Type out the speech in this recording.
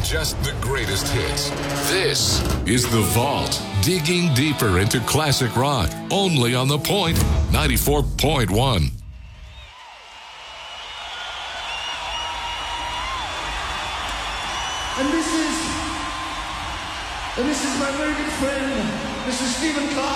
just the greatest hits. This is The Vault, digging deeper into classic rock, only on The Point 94.1. And this is my very good friend, Mr. Stephen Clark.